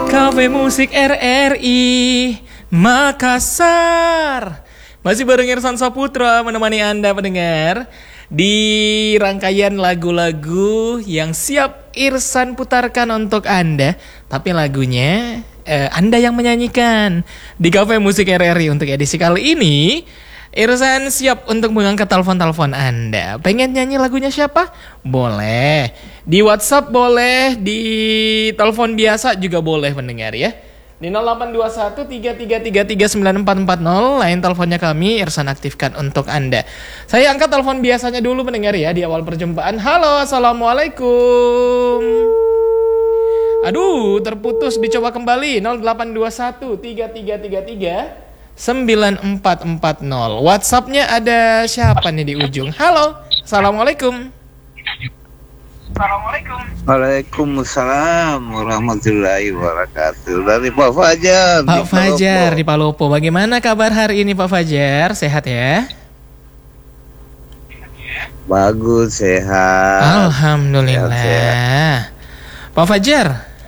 Cafe Musik RRI Makassar. Masih bareng Irsan Saputra menemani Anda pendengar di rangkaian lagu-lagu yang siap Irsan putarkan untuk Anda. Tapi lagunya Anda yang menyanyikan di Cafe Musik RRI. Untuk edisi kali ini Irsan siap untuk mengangkat telepon-telepon Anda. Pengen nyanyi lagunya siapa? Boleh. Di WhatsApp boleh, di telepon biasa juga boleh pendengar ya. Di 0821-3333-9440 lain teleponnya kami Irsan aktifkan untuk Anda. Saya angkat telepon biasanya dulu pendengar ya di awal perjumpaan. Halo, assalamualaikum. Aduh, terputus, dicoba kembali. 0821-3333-9440. WhatsAppnya ada siapa nih di ujung? Halo, assalamualaikum. Assalamualaikum. Waalaikumsalam warahmatullahi wabarakatuh. Dari Pak Fajar. Pak Fajar di Palopo. Bagaimana kabar hari ini Pak Fajar? Sehat ya? Bagus, sehat. Alhamdulillah. Sehat. Pak Fajar.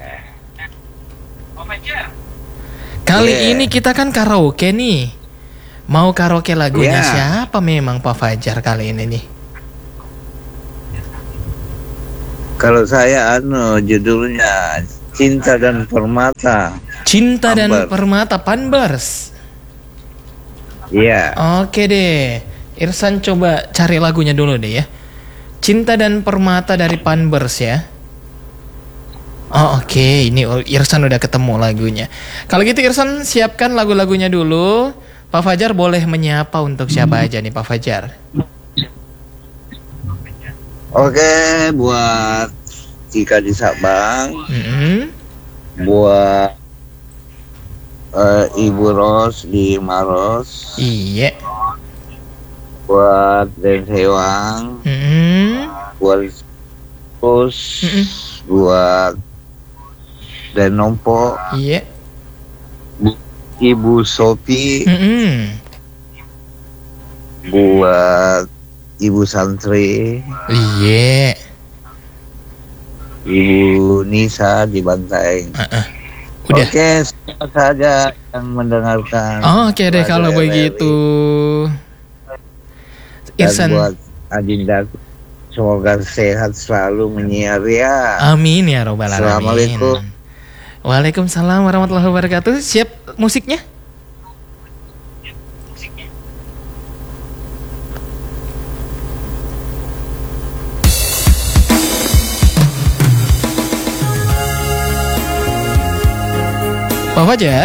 Kali ini kita kan karaoke nih. Mau karaoke lagunya siapa memang Pak Fajar kali ini nih? Kalau saya judulnya Cinta dan Permata. Cinta dan Permata Panbers. Iya. Oke deh. Irsan coba cari lagunya dulu deh ya. Cinta dan Permata dari Panbers ya. Oh oke, ini Irsan udah ketemu lagunya. Kalau gitu Irsan siapkan lagu-lagunya dulu. Pak Fajar boleh menyapa untuk siapa aja nih Pak Fajar? Oke, buat Cika di Sabang, buat Ibu Ros di Maros, iya, buat Den Hewang, buat Pus, buat Den Nompo, iya, Ibu Sopi, buat Ibu Santri, iya, Ibu Nisa di Bantaeng. Udah. Oke, siapa saja yang mendengarkan. Oke deh kalau begitu. Irsan buat Adinda, semoga sehat selalu menyiar ya. Amin ya robbal alamin. Assalamualaikum. Waalaikumsalam warahmatullahi wabarakatuh. Siap musiknya? Pak Fajar?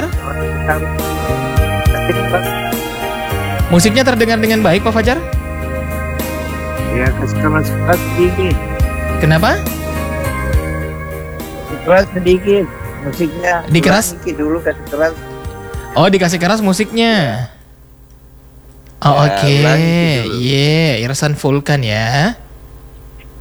Musiknya terdengar dengan baik Pak Fajar? Ya, keras sedikit. Kenapa? Keras sedikit musiknya. Dikeras? Sedikit dulu kasih keras. Oh, dikasih keras musiknya. Oh, oke. Iya, Irsan full kan ya.